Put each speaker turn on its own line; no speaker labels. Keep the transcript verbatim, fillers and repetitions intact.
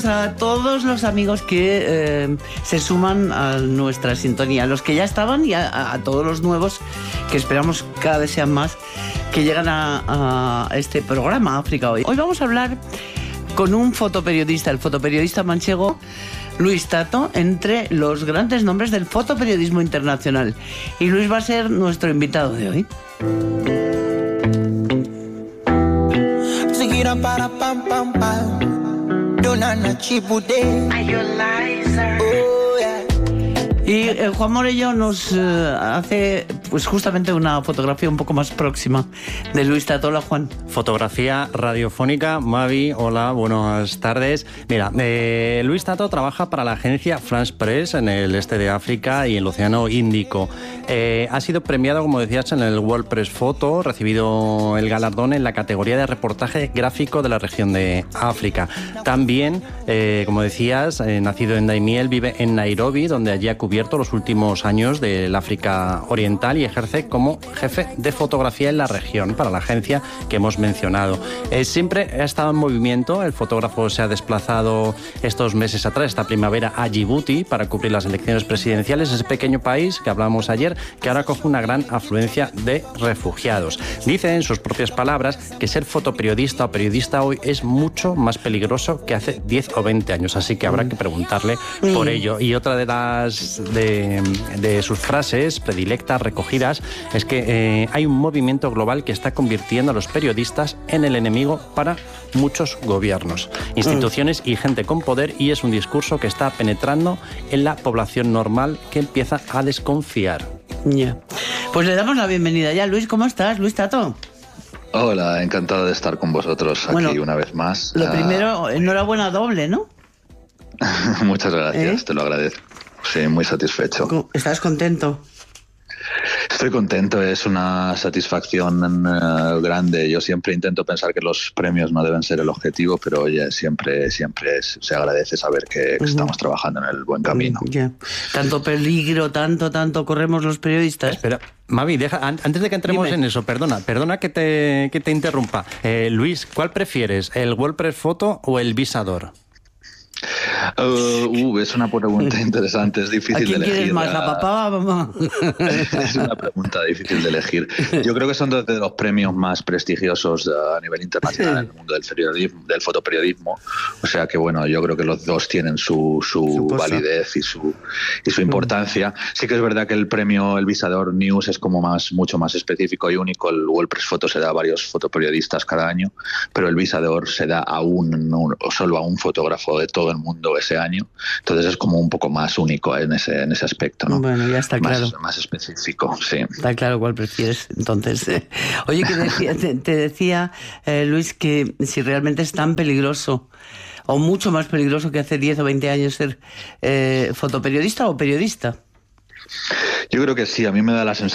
A todos los amigos que eh, se suman a nuestra sintonía, los que ya estaban y a, a todos los nuevos que esperamos cada vez sean más, que llegan a, a este programa África Hoy. Hoy vamos a hablar con un fotoperiodista, el fotoperiodista manchego Luis Tato, entre los grandes nombres del fotoperiodismo internacional. Y Luis va a ser nuestro invitado de hoy.
Para pam pam pam.
Y eh, Juan Morello nos eh, hace pues justamente una fotografía un poco más próxima de Luis Tato. Hola, Juan.
Fotografía radiofónica. Mavi, hola, buenas tardes. Mira, eh, Luis Tato trabaja para la agencia France Press en el este de África y el Océano Índico. Eh, ha sido premiado, como decías, en el World Press Photo, recibido el galardón en la categoría de reportaje gráfico de la región de África. También, eh, como decías, eh, nacido en Daimiel, vive en Nairobi, donde allí ha cubierto los últimos años del África Oriental y ejerce como jefe de fotografía en la región para la agencia que hemos mencionado. Eh, siempre ha estado en movimiento. El fotógrafo se ha desplazado estos meses atrás, esta primavera, a Djibouti para cubrir las elecciones presidenciales, ese pequeño país que hablábamos ayer, que ahora coge una gran afluencia de refugiados. Dice en sus propias palabras que ser fotoperiodista o periodista hoy es mucho más peligroso que hace diez o veinte años, así que habrá que preguntarle por ello. Y otra de las de, de sus frases predilectas recogidas es que eh, hay un movimiento global que está convirtiendo a los periodistas en el enemigo para muchos gobiernos, instituciones y gente con poder, y es un discurso que está penetrando en la población normal, que empieza a desconfiar.
Ya. Yeah. Pues le damos la bienvenida ya. Luis, ¿cómo estás? Luis Tato.
Hola, encantado de estar con vosotros aquí bueno, una vez más.
Lo primero, enhorabuena doble, ¿no?
Muchas gracias,
¿Eh?
Te lo agradezco. Sí, muy satisfecho.
¿Estás contento?
Estoy contento, es una satisfacción uh, grande. Yo siempre intento pensar que los premios no deben ser el objetivo, pero oye, siempre, siempre es, se agradece saber que, que uh-huh. estamos trabajando en el buen camino.
Yeah. Tanto peligro, tanto, tanto corremos los periodistas.
Espera, Mavi, deja, antes de que entremos Dime. en eso, perdona, perdona que te, que te interrumpa. Eh, Luis, ¿cuál prefieres, el World Press Photo o el Visador?
Uh, uh, es una pregunta interesante, es difícil de elegir.
¿A quién quieres más, a papá o a mamá?
Es una pregunta difícil de elegir. Yo creo que son dos de los premios más prestigiosos a nivel internacional en el mundo del periodismo, del fotoperiodismo. O sea que bueno, yo creo que los dos tienen su, su validez y su y su importancia. Sí que es verdad que el premio El Visador News es como más mucho más específico y único. El World Press Photo se da a varios fotoperiodistas cada año, pero el Visador se da a un, un solo a un fotógrafo de todo el mundo ese año, entonces es como un poco más único en ese en ese aspecto, ¿no?
Bueno, ya está
más,
claro.
Más específico, sí.
Está claro cuál prefieres, entonces. Eh. Oye, que decía, te, te decía, eh, Luis, que si realmente es tan peligroso, o mucho más peligroso que hace diez o veinte años ser eh, fotoperiodista o periodista.
Yo creo que sí, a mí me da la sensación